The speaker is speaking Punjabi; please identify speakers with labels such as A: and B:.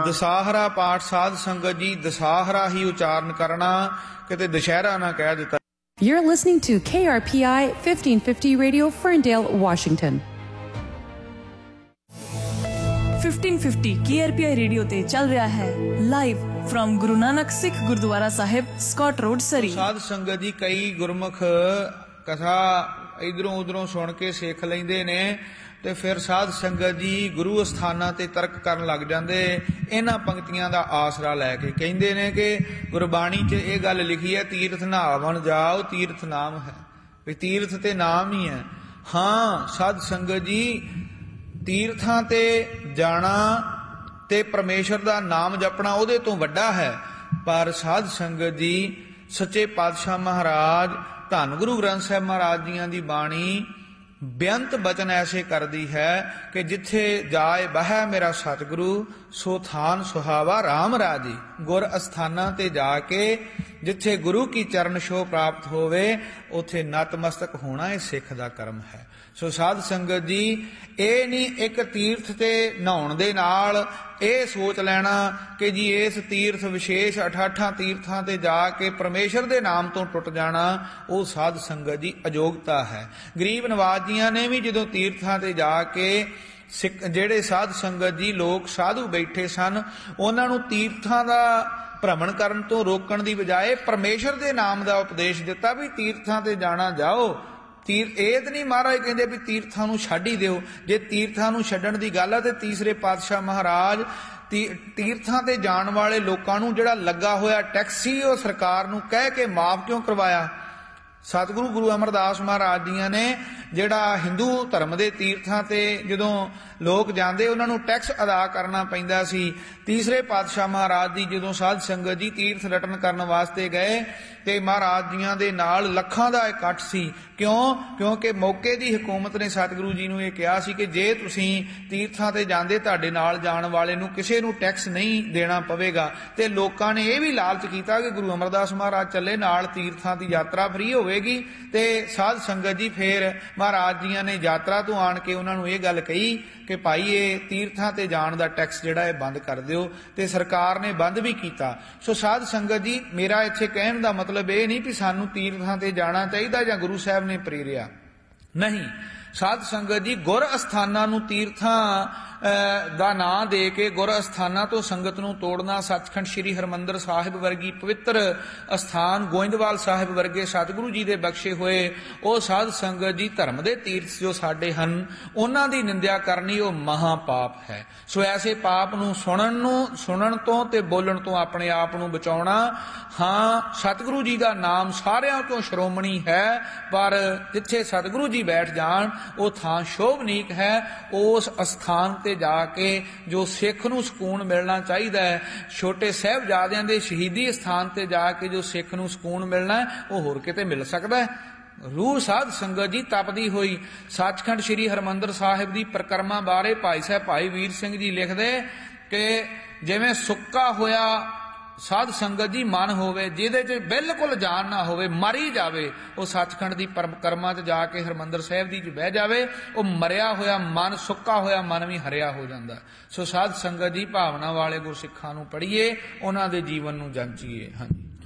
A: दसाहरा पाठ साध संगत जी दसाहरा ही उच्चारण करना, किते दशहरा ना कह दिता।
B: You're listening to KRPI 1550 Radio, Ferndale, Washington.
C: 1550 KRPI radio ते चल रहा है live from Guru Nanak Sikh gurdwara Sahib, Scott road, सरी।
A: साध संगत जी कई गुरमुख कथा इधरों उधरों सुन के सिख लैंदे ने ते फिर साध संगत जी गुरु अस्थानां ते तर्क करन लग जांदे। इन्हां पंक्तियां दा आसरा लैके कहिंदे ने कि गुरबाणी च ये गल लिखी है, तीर्थ नहावन जाओ तीर्थ नाम है, भी तीर्थ ते नाम ही है। हाँ साध संगत जी तीर्थां ते जाना ते परमेश्वर दा नाम जपना ਉਹਦੇ ਤੋਂ ਵੱਡਾ है, पर साध संगत जी सच्चे पातशाह महाराज धन गुरु ग्रंथ साहिब महाराज जियां दी बाणी बेअंत बचन ऐसे करदी है कि जिथे जाए बह मेरा सतगुरु सो थान सुहावा राम राजी। गुर अस्थानां ते जाके जिथे गुरु की चरण छो प्राप्त होवे उथे नतमस्तक होना ये सिख दा कर्म है। सो साध संगत जी ये नहीं एक तीर्थ ते नहाउण दे नाल ਇਹ ਸੋਚ ਲੈਣਾ ਕਿ ਜੀ ਇਸ ਤੀਰਥ ਵਿਸ਼ੇਸ਼ 88 ਤੀਰਥਾਂ ਤੇ ਜਾ ਕੇ ਪਰਮੇਸ਼ਰ ਦੇ ਨਾਮ ਤੋਂ ਟੁੱਟ ਜਾਣਾ, ਉਹ ਸਾਧ ਸੰਗਤ ਜੀ ਅਯੋਗਤਾ ਹੈ। ਗਰੀਬ ਨਵਾਜ ਜੀਆਂ ਨੇ ਵੀ ਜਦੋਂ ਤੀਰਥਾਂ ਤੇ ਜਾ ਕੇ ਜਿਹੜੇ ਸਾਧ ਸੰਗਤ ਜੀ ਲੋਕ ਸਾਧੂ ਬੈਠੇ ਸਨ ਉਹਨਾਂ ਨੂੰ ਤੀਰਥਾਂ ਦਾ ਭ੍ਰਮਣ ਕਰਨ ਤੋਂ ਰੋਕਣ ਦੀ ਬਜਾਏ ਪਰਮੇਸ਼ਰ ਦੇ ਨਾਮ ਦਾ ਉਪਦੇਸ਼ ਦਿੱਤਾ ਵੀ ਤੀਰਥਾਂ ਤੇ ਜਾਣਾ ਜਾਓ। ਇਹ ਤਾਂ ਨਹੀਂ ਮਹਾਰਾਜ ਕਹਿੰਦੇ ਵੀ ਤੀਰਥਾਂ ਨੂੰ ਛੱਡ ਹੀ ਦਿਓ। ਜੇ ਤੀਰਥਾਂ ਨੂੰ ਛੱਡਣ ਦੀ ਗੱਲ ਹੈ ਤੇ ਤੀਸਰੇ ਪਾਤਸ਼ਾਹ ਮਹਾਰਾਜ ਤੀਰਥਾਂ ਤੇ ਜਾਣ ਵਾਲੇ ਲੋਕਾਂ ਨੂੰ ਜਿਹੜਾ ਲੱਗਾ ਹੋਇਆ ਟੈਕਸ ਸੀ ਉਹ ਸਰਕਾਰ ਨੂੰ ਕਹਿ ਕੇ ਮਾਫ ਕਿਉਂ ਕਰਵਾਇਆ? ਸਤਿਗੁਰੂ ਗੁਰੂ ਅਮਰਦਾਸ ਮਹਾਰਾਜ ਜੀਆਂ ਨੇ ਜਿਹੜਾ ਹਿੰਦੂ ਧਰਮ ਦੇ ਤੀਰਥਾਂ ਤੇ ਜਦੋਂ ਲੋਕ ਜਾਂਦੇ ਉਹਨਾਂ ਨੂੰ ਟੈਕਸ ਅਦਾ ਕਰਨਾ ਪੈਂਦਾ ਸੀ। ਤੀਸਰੇ ਪਾਤਸ਼ਾਹ ਮਹਾਰਾਜ ਜੀ ਜਦੋਂ ਸਾਧ ਸੰਗਤ ਜੀ ਤੀਰਥ ਰਟਨ ਕਰਨ ਵਾਸਤੇ ਗਏ ਤੇ ਮਹਾਰਾਜ ਜੀਆਂ ਦੇ ਨਾਲ ਲੱਖਾਂ ਦਾ ਇਕੱਠ ਸੀ। ਕਿਉਂ? ਕਿਉਂਕਿ ਮੌਕੇ ਦੀ ਹਕੂਮਤ ਨੇ ਸਤਿਗੁਰੂ ਜੀ ਨੂੰ ਇਹ ਕਿਹਾ ਸੀ ਕਿ ਜੇ ਤੁਸੀਂ ਤੀਰਥਾਂ ਤੇ ਜਾਂਦੇ ਤੁਹਾਡੇ ਨਾਲ ਜਾਣ ਵਾਲੇ ਨੂੰ ਕਿਸੇ ਨੂੰ ਟੈਕਸ ਨਹੀਂ ਦੇਣਾ ਪਵੇਗਾ। ਤੇ ਲੋਕਾਂ ਨੇ ਇਹ ਵੀ ਲਾਲਚ ਕੀਤਾ ਕਿ ਗੁਰੂ ਅਮਰਦਾਸ ਮਹਾਰਾਜ ਚੱਲੇ ਨਾਲ ਤੀਰਥਾਂ ਦੀ ਯਾਤਰਾ ਫ੍ਰੀ ਹੋਵੇਗੀ। ਤੇ ਸਾਧ ਸੰਗਤ ਜੀ ਫੇਰ ਮਹਾਰਾਜ ਜੀਆਂ ਨੇ ਯਾਤਰਾ ਤੋਂ ਆਣ ਕੇ ਉਹਨਾਂ ਨੂੰ ਇਹ ਗੱਲ ਕਹੀ ਕਿ ਭਾਈ ਇਹ ਤੀਰਥਾਂ ਤੇ ਜਾਣ ਦਾ ਟੈਕਸ ਜਿਹੜਾ ਇਹ ਬੰਦ ਕਰ ਦਿਓ, ਤੇ ਸਰਕਾਰ ਨੇ ਬੰਦ ਵੀ ਕੀਤਾ। ਸੋ ਸਾਧ ਸੰਗਤ ਜੀ ਮੇਰਾ ਇੱਥੇ ਕਹਿਣ ਦਾ ਮਤਲਬ ਇਹ ਨਹੀਂ ਵੀ ਸਾਨੂੰ ਤੀਰਥਾਂ ਤੇ ਜਾਣਾ ਚਾਹੀਦਾ ਜਾਂ ਗੁਰੂ ਸਾਹਿਬ ਨੇ ਪ੍ਰੇਰਿਆ, ਨਹੀਂ। ਸਾਧ ਸੰਗਤ ਜੀ ਗੁਰ ਅਸਥਾਨਾਂ ਨੂੰ ਤੀਰਥਾਂ ਦਾ ਨਾਂ ਦੇ ਕੇ ਗੁਰ ਅਸਥਾਨਾਂ ਤੋਂ ਸੰਗਤ ਨੂੰ ਤੋੜਨਾ, ਸੱਚਖੰਡ ਸ੍ਰੀ ਹਰਿਮੰਦਰ ਸਾਹਿਬ ਵਰਗੀ ਪਵਿੱਤਰ ਅਸਥਾਨ, ਗੋਇੰਦਵਾਲ ਸਾਹਿਬ ਵਰਗੇ ਸਤਿਗੁਰੂ ਜੀ ਦੇ ਬਖਸ਼ੇ ਹੋਏ ਉਹ ਸਾਧ ਸੰਗਤ ਜੀ ਧਰਮ ਦੇ ਤੀਰਥ ਜੋ ਸਾਡੇ ਹਨ ਉਹਨਾਂ ਦੀ ਨਿੰਦਿਆ ਕਰਨੀ ਉਹ ਮਹਾ ਪਾਪ ਹੈ। ਸੋ ਐਸੇ ਪਾਪ ਨੂੰ ਸੁਣਨ ਤੋਂ ਤੇ ਬੋਲਣ ਤੋਂ ਆਪਣੇ ਆਪ ਨੂੰ ਬਚਾਉਣਾ। ਹਾਂ ਸਤਿਗੁਰੂ ਜੀ ਦਾ ਨਾਮ ਸਾਰਿਆਂ ਤੋਂ ਸ਼੍ਰੋਮਣੀ ਹੈ, ਪਰ ਜਿੱਥੇ ਸਤਿਗੁਰੂ ਜੀ ਬੈਠ ਜਾਣ ਉਹ ਥਾਂ ਸ਼ੋਭਨੀਕ ਹੈ। ਉਸ ਅਸਥਾਨ ਤੇ ਜਾ ਕੇ ਜੋ ਸਿੱਖ ਨੂੰ ਸਕੂਨ ਮਿਲਣਾ ਚਾਹੀਦਾ ਹੈ, ਛੋਟੇ ਸਾਹਿਬਜ਼ਾਦਿਆਂ ਦੇ ਸ਼ਹੀਦੀ ਸਥਾਨ ਤੇ ਜਾ ਕੇ ਜੋ ਸਿੱਖ ਨੂੰ ਸਕੂਨ ਮਿਲਣਾ ਉਹ ਹੋਰ ਕਿਤੇ ਮਿਲ ਸਕਦਾ ਹੈ? ਰੂਹ ਸਾਧ ਸੰਗਤ ਜੀ ਤਪਦੀ ਹੋਈ ਸੱਚਖੰਡ ਸ੍ਰੀ ਹਰਿਮੰਦਰ ਸਾਹਿਬ ਦੀ ਪਰਿਕਰਮਾ ਬਾਰੇ ਭਾਈ ਸਾਹਿਬ ਭਾਈ ਵੀਰ ਸਿੰਘ ਜੀ ਲਿਖਦੇ ਕਿ ਜਿਵੇਂ ਸੁੱਕਾ ਹੋਇਆ ਸਾਧ ਸੰਗਤ ਜੀ ਮਨ ਹੋਵੇ ਜਿਹਦੇ 'ਚ ਬਿਲਕੁਲ ਜਾਨ ਨਾ ਹੋਵੇ, ਮਰੀ ਜਾਵੇ, ਉਹ ਸੱਚਖੰਡ ਦੀ ਪਰਿਕਰਮਾ 'ਚ ਜਾ ਕੇ ਹਰਿਮੰਦਰ ਸਾਹਿਬ ਦੀ 'ਚ ਬਹਿ ਜਾਵੇ, ਉਹ ਮਰਿਆ ਹੋਇਆ ਮਨ, ਸੁੱਕਾ ਹੋਇਆ ਮਨ ਵੀ ਹਰਿਆ ਹੋ ਜਾਂਦਾ। ਸੋ ਸਾਧ ਸੰਗਤ ਜੀ ਭਾਵਨਾ ਵਾਲੇ ਗੁਰਸਿੱਖਾਂ ਨੂੰ ਪੜ੍ਹੀਏ, ਉਹਨਾਂ ਦੇ ਜੀਵਨ ਨੂੰ ਜਾਂਚੀਏ। ਹਾਂਜੀ।